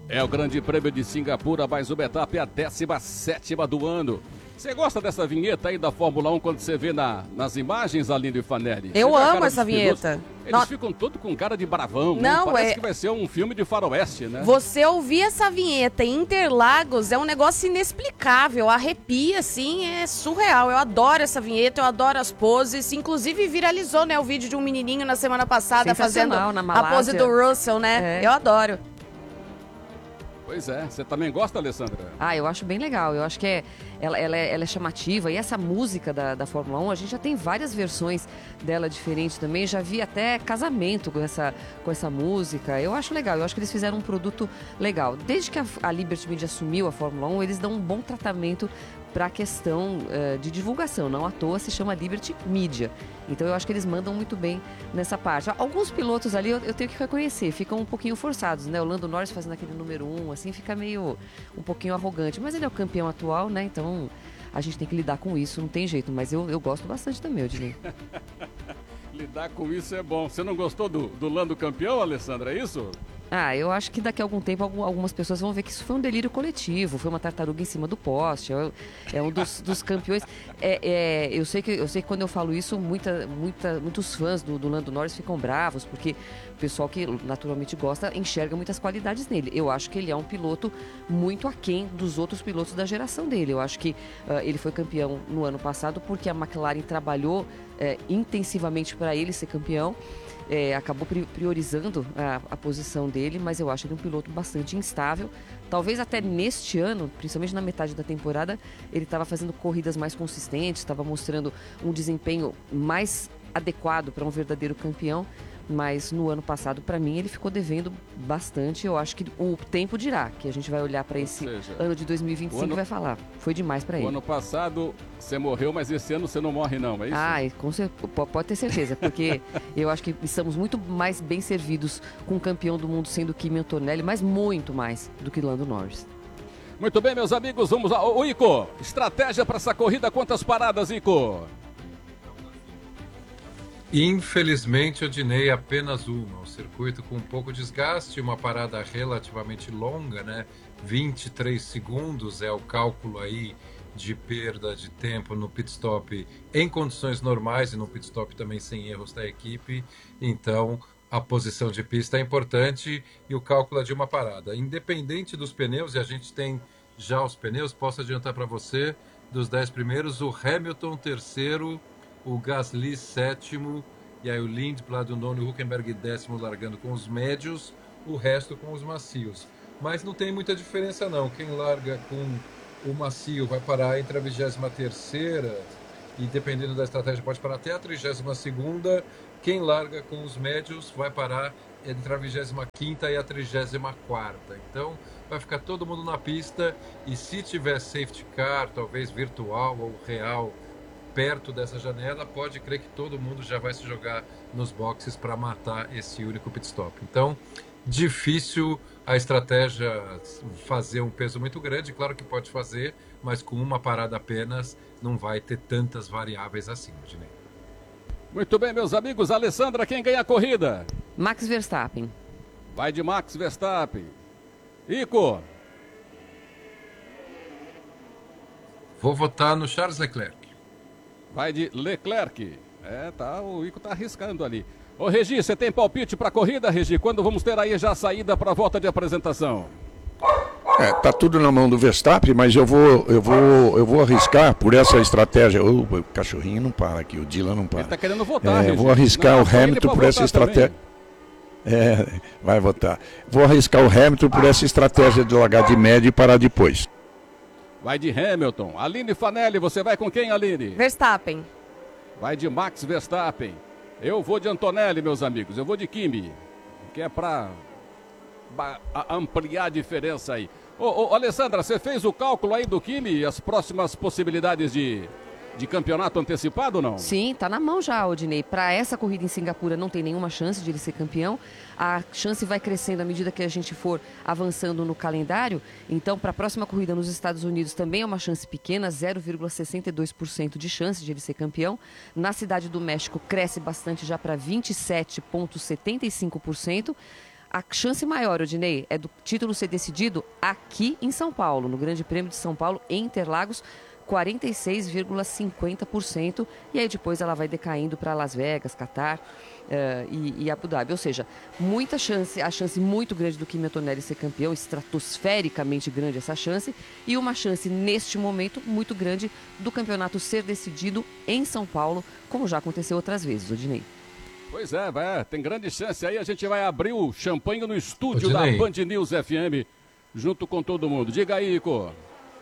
É o Grande Prêmio de Singapura, mais uma etapa, é a 17ª do ano. Você gosta dessa vinheta aí da Fórmula 1 quando você vê nas imagens, Aline e Fanelli? Eu amo essa vinheta. Eles ficam todos com cara de bravão, não, né? Parece que vai ser um filme de faroeste, né? Você ouvir essa vinheta em Interlagos é um negócio inexplicável, arrepia, assim, é surreal. Eu adoro essa vinheta, eu adoro as poses. Inclusive viralizou, né, o vídeo de um menininho na semana passada fazendo a pose do Russell, né? Eu adoro. Pois é, você também gosta, Alessandra? Eu acho bem legal, eu acho que ela é chamativa, e essa música da Fórmula 1, a gente já tem várias versões dela diferentes também, já vi até casamento com essa música, eu acho legal, eu acho que eles fizeram um produto legal. Desde que a Liberty Media assumiu a Fórmula 1, eles dão um bom tratamento para a questão de divulgação, não à toa se chama Liberty Media. Então eu acho que eles mandam muito bem nessa parte. Alguns pilotos ali eu tenho que reconhecer, ficam um pouquinho forçados, né? O Lando Norris fazendo aquele número 1, assim, fica meio um pouquinho arrogante. Mas ele é o campeão atual, né? Então a gente tem que lidar com isso, não tem jeito. Mas eu gosto bastante também, Odinei. Lidar com isso é bom. Você não gostou do Lando campeão, Alessandra, é isso? Eu acho que daqui a algum tempo algumas pessoas vão ver que isso foi um delírio coletivo, foi uma tartaruga em cima do poste, é um dos campeões. Eu sei que quando eu falo isso, muitos fãs do Lando Norris ficam bravos, porque o pessoal que naturalmente gosta enxerga muitas qualidades nele. Eu acho que ele é um piloto muito aquém dos outros pilotos da geração dele. Eu acho que ele foi campeão no ano passado porque a McLaren trabalhou intensivamente para ele ser campeão. Acabou priorizando a posição dele, mas eu acho ele um piloto bastante instável. Talvez até neste ano, principalmente na metade da temporada, ele estava fazendo corridas mais consistentes, estava mostrando um desempenho mais adequado para um verdadeiro campeão. Mas no ano passado, para mim, ele ficou devendo bastante. Eu acho que o tempo dirá, que a gente vai olhar para esse ano de 2025 e vai falar. Foi demais para ele. O ano passado você morreu, mas esse ano você não morre não, é isso? Pode ter certeza, porque eu acho que estamos muito mais bem servidos com o campeão do mundo sendo Kimi Antonelli, mas muito mais do que Lando Norris. Muito bem, meus amigos, vamos lá. Ô, Ico, estratégia para essa corrida, quantas paradas, Ico? Infelizmente, Odinei, apenas uma. O circuito com um pouco de desgaste, uma parada relativamente longa, né? 23 segundos é o cálculo aí de perda de tempo no pit stop em condições normais e no pit stop também sem erros da equipe. Então, a posição de pista é importante e o cálculo é de uma parada. Independente dos pneus, e a gente tem já os pneus, posso adiantar para você, dos 10 primeiros, o Hamilton terceiro, o Gasly sétimo, e aí o Lindblad, o nono, o Hülkenberg décimo, largando com os médios, o resto com os macios. Mas não tem muita diferença não, quem larga com o macio vai parar entre a 23ª, e dependendo da estratégia pode parar até a 32ª, quem larga com os médios vai parar entre a 25ª e a 34ª. Então vai ficar todo mundo na pista, e se tiver safety car, talvez virtual ou real, perto dessa janela, pode crer que todo mundo já vai se jogar nos boxes para matar esse único pit stop. Então, difícil a estratégia fazer um peso muito grande, claro que pode fazer, mas com uma parada apenas não vai ter tantas variáveis assim, Odinei. Muito bem, meus amigos. Alessandra, quem ganha a corrida? Max Verstappen. Vai de Max Verstappen. Ico? Vou votar no Charles Leclerc. Vai de Leclerc. O Ico tá arriscando ali. Ô, Regi, você tem palpite pra corrida, Regi? Quando vamos ter aí já a saída pra volta de apresentação? Tá tudo na mão do Verstappen, mas eu vou arriscar por essa estratégia. O cachorrinho não para aqui, o Dylan não para. Ele tá querendo votar, Regi. Eu vou arriscar o Hamilton por essa estratégia. Vai votar. Vou arriscar o Hamilton por essa estratégia de largar de médio e parar depois. Vai de Hamilton. Aline Fanelli, você vai com quem, Aline? Verstappen. Vai de Max Verstappen. Eu vou de Antonelli, meus amigos. Eu vou de Kimi, que é para ampliar a diferença aí. Ô, Alessandra, você fez o cálculo aí do Kimi e as próximas possibilidades de campeonato antecipado ou não? Sim, tá na mão já, Odinei. Para essa corrida em Singapura não tem nenhuma chance de ele ser campeão. A chance vai crescendo à medida que a gente for avançando no calendário. Então, para a próxima corrida nos Estados Unidos também é uma chance pequena, 0,62% de chance de ele ser campeão. Na Cidade do México cresce bastante já para 27,75%. A chance maior, Odinei, é do título ser decidido aqui em São Paulo, no Grande Prêmio de São Paulo, em Interlagos, 46,50%. E aí depois ela vai decaindo para Las Vegas, Catar e Abu Dhabi. Ou seja, muita chance, a chance muito grande do Kimi Antonelli ser campeão, estratosfericamente grande essa chance. E uma chance, neste momento, muito grande do campeonato ser decidido em São Paulo, como já aconteceu outras vezes, Odinei. Pois é, tem grande chance aí. A gente vai abrir o champanhe no estúdio da Odinei. Band News FM, junto com todo mundo. Diga aí, Ico.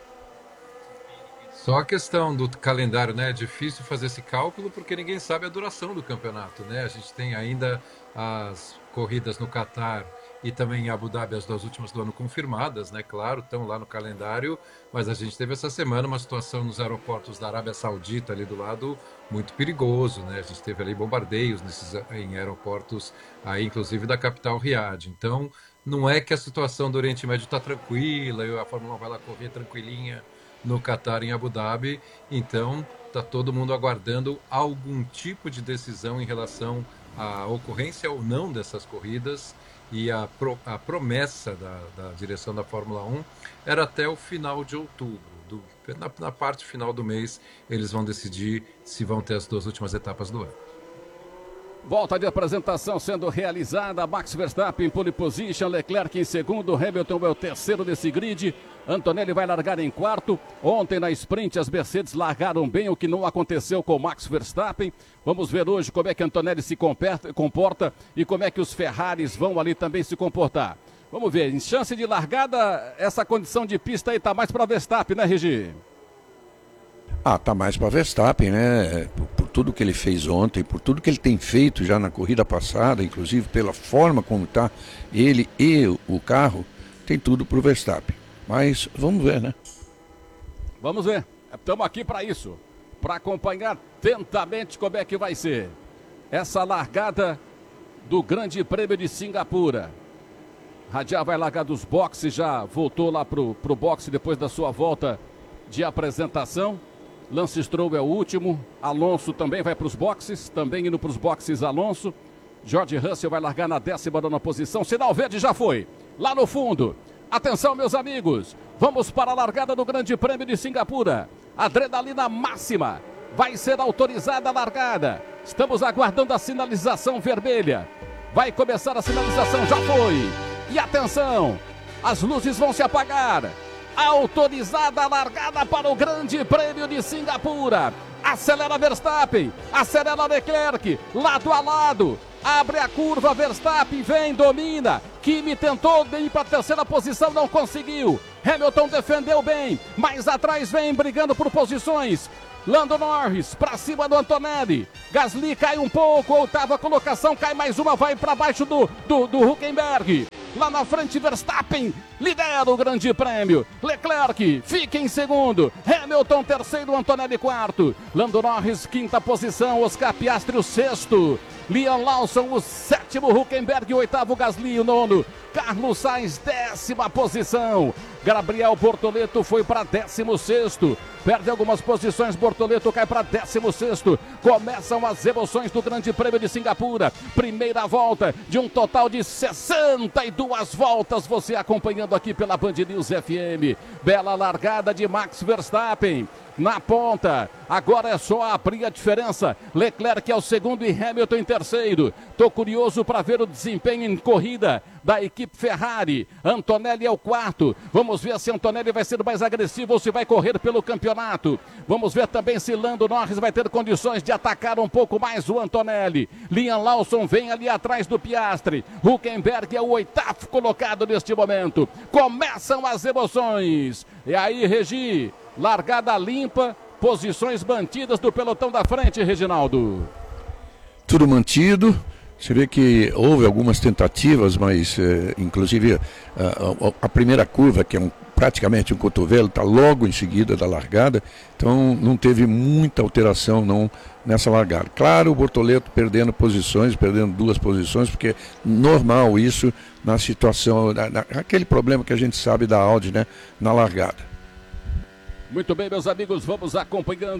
Só a questão do calendário, né? É difícil fazer esse cálculo porque ninguém sabe a duração do campeonato, né? A gente tem ainda as corridas no Catar e também em Abu Dhabi, as 2 últimas do ano confirmadas, né? Claro, estão lá no calendário, mas a gente teve essa semana uma situação nos aeroportos da Arábia Saudita ali do lado muito perigoso, né? A gente teve ali bombardeios em aeroportos, aí inclusive da capital Riad. Então, não é que a situação do Oriente Médio está tranquila e a Fórmula 1 vai lá correr tranquilinha no Catar, em Abu Dhabi. Então, está todo mundo aguardando algum tipo de decisão em relação à ocorrência ou não dessas corridas. E a promessa da direção da Fórmula 1 era até o final de outubro. Na parte final do mês, eles vão decidir se vão ter as 2 últimas etapas do ano. Volta de apresentação sendo realizada. Max Verstappen em pole position, Leclerc em segundo, Hamilton é o terceiro desse grid. Antonelli vai largar em quarto. Ontem na sprint as Mercedes largaram bem, o que não aconteceu com Max Verstappen. Vamos ver hoje como é que Antonelli se comporta e como é que os Ferraris vão ali também se comportar. Vamos ver, em chance de largada, essa condição de pista aí tá mais para Verstappen, né, Regi? Tá mais para Verstappen, né? Por tudo que ele fez ontem, por tudo que ele tem feito já na corrida passada, inclusive pela forma como está ele e o carro, tem tudo para o Verstappen. Mas vamos ver, né? Vamos ver. Estamos aqui para isso, para acompanhar atentamente como é que vai ser essa largada do Grande Prêmio de Singapura. Radial vai largar dos boxes, já voltou lá pro boxe depois da sua volta de apresentação. Lance Stroll é o último, Alonso também vai para os boxes, também indo para os boxes Alonso. George Russell vai largar na 19ª posição, sinal verde já foi, lá no fundo. Atenção, meus amigos, vamos para a largada do Grande Prêmio de Singapura. Adrenalina máxima, vai ser autorizada a largada. Estamos aguardando a sinalização vermelha. Vai começar a sinalização, já foi. E atenção, as luzes vão se apagar. Autorizada a largada para o Grande Prêmio de Singapura. Acelera Verstappen, acelera Leclerc, lado a lado. Abre a curva, Verstappen vem, domina. Kimi tentou ir para a 3ª posição, não conseguiu. Hamilton defendeu bem, mas atrás vem brigando por posições. Lando Norris para cima do Antonelli. Gasly cai um pouco, 8ª colocação, cai mais uma, vai para baixo do Hülkenberg. Lá na frente, Verstappen lidera o Grande Prêmio. Leclerc fica em segundo. Hamilton, terceiro. Antonelli, quarto. Lando Norris, 5ª posição. Oscar Piastri, o 6º. Liam Lawson, o 7º. Hülkenberg, 8º. Gasly, o 9º. Carlos Sainz, 10ª posição. Gabriel Bortoleto foi para 16º. Perde algumas posições, Bortoleto cai para 16º. Começam as emoções do Grande Prêmio de Singapura. Primeira volta de um total de 62 voltas. Você acompanhando aqui pela Band News FM. Bela largada de Max Verstappen na ponta. Agora é só abrir a diferença. Leclerc é o segundo e Hamilton em terceiro. Tô curioso para ver o desempenho em corrida da equipe Ferrari. Antonelli é o quarto. Vamos ver se Antonelli vai ser mais agressivo ou se vai correr pelo campeonato. Vamos ver também se Lando Norris vai ter condições de atacar um pouco mais o Antonelli. Liam Lawson vem ali atrás do Piastri. Hülkenberg é o 8º colocado neste momento. Começam as emoções. E aí, Regi, largada limpa, posições mantidas do pelotão da frente, Reginaldo. Tudo mantido. Você vê que houve algumas tentativas, mas inclusive a primeira curva, que é praticamente um cotovelo, está logo em seguida da largada, então não teve muita alteração não nessa largada. Claro, o Bortoleto perdendo posições, perdendo 2 posições, porque é normal isso na situação, aquele problema que a gente sabe da Audi, né, na largada. Muito bem, meus amigos, vamos acompanhando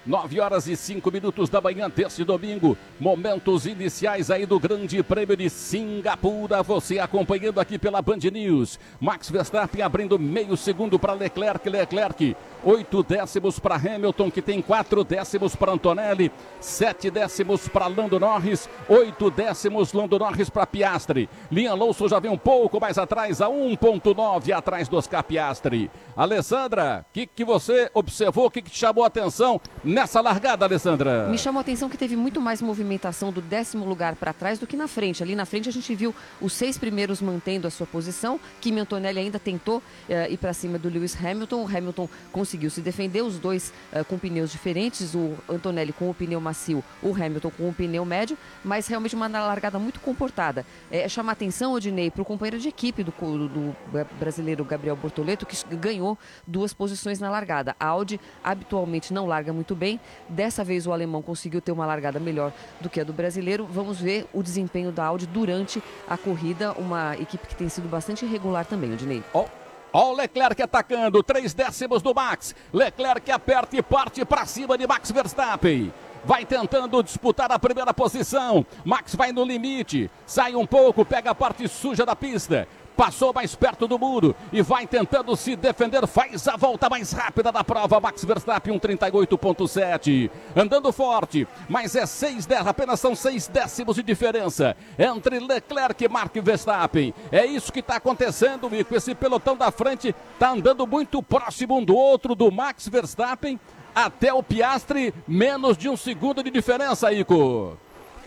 9 horas e 5 minutos da manhã deste domingo. Momentos iniciais aí do Grande Prêmio de Singapura. Você acompanhando aqui pela Band News. Max Verstappen abrindo meio segundo para Leclerc. 8 décimos para Hamilton, que tem 4 décimos para Antonelli. 7 décimos para Lando Norris. 8 décimos Lando Norris para Piastri. Liam Lawson já vem um pouco mais atrás, a 1,9 atrás do Oscar Piastri. Alessandra, o que você observou, o que te chamou a atenção nessa largada, Alessandra? Me chamou a atenção que teve muito mais movimentação do 10º lugar para trás do que na frente. Ali na frente a gente viu os 6 primeiros mantendo a sua posição. Kimi Antonelli ainda tentou ir para cima do Lewis Hamilton. O Hamilton conseguiu se defender, os dois com pneus diferentes. O Antonelli com o pneu macio, o Hamilton com o pneu médio. Mas realmente uma largada muito comportada. Chama a atenção, Odinei, para o companheiro de equipe do brasileiro Gabriel Bortoleto, que ganhou 2 posições na largada. A Audi habitualmente não larga muito bem. Dessa vez o alemão conseguiu ter uma largada melhor do que a do brasileiro. Vamos ver o desempenho da Audi durante a corrida, uma equipe que tem sido bastante irregular também, Odinei. Ó o Leclerc atacando, 3 décimos do Max. Leclerc aperta e parte para cima de Max Verstappen. Vai tentando disputar a primeira posição. Max vai no limite, sai um pouco, pega a parte suja da pista. Passou mais perto do muro e vai tentando se defender. Faz a volta mais rápida da prova. Max Verstappen, 1,38,7. Andando forte, mas apenas são 6 décimos de diferença entre Leclerc e Max Verstappen. É isso que está acontecendo, Mico. Esse pelotão da frente está andando muito próximo um do outro, do Max Verstappen até o Piastri. Menos de 1 segundo de diferença, Ico.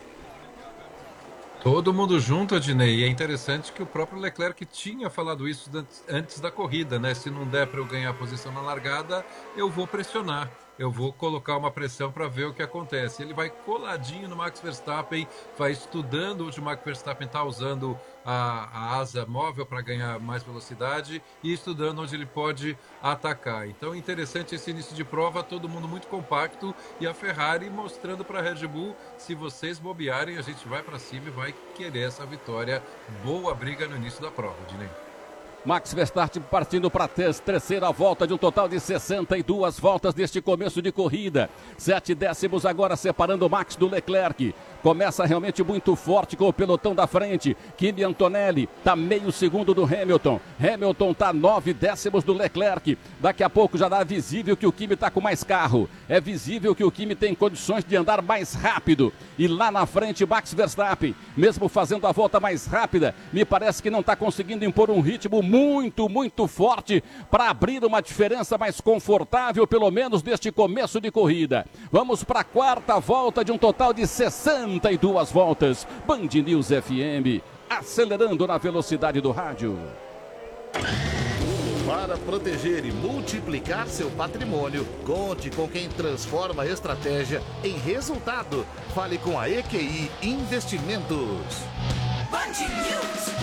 Todo mundo junto, Adnei. E é interessante que o próprio Leclerc tinha falado isso antes da corrida, né? Se não der para eu ganhar a posição na largada, eu vou pressionar. Eu vou colocar uma pressão para ver o que acontece. Ele vai coladinho no Max Verstappen, vai estudando onde o Max Verstappen está usando a asa móvel para ganhar mais velocidade e estudando onde ele pode atacar. Então, interessante esse início de prova, todo mundo muito compacto e a Ferrari mostrando para a Red Bull, se vocês bobearem, a gente vai para cima e vai querer essa vitória. Boa briga no início da prova, Dinei. Max Verstappen partindo para a terceira volta de um total de 62 voltas deste começo de corrida. 7 décimos agora separando o Max do Leclerc. Começa realmente muito forte com o pelotão da frente. Kimi Antonelli está meio segundo do Hamilton. Hamilton está 9 décimos do Leclerc. Daqui a pouco já dá visível que o Kimi está com mais carro. É visível que o Kimi tem condições de andar mais rápido. E lá na frente, Max Verstappen, mesmo fazendo a volta mais rápida, me parece que não está conseguindo impor um ritmo muito forte para abrir uma diferença mais confortável, pelo menos deste começo de corrida. Vamos para a 4ª volta de um total de 62 voltas. Band News FM, acelerando na velocidade do rádio. Para proteger e multiplicar seu patrimônio, conte com quem transforma a estratégia em resultado. Fale com a EQI Investimentos. Band News.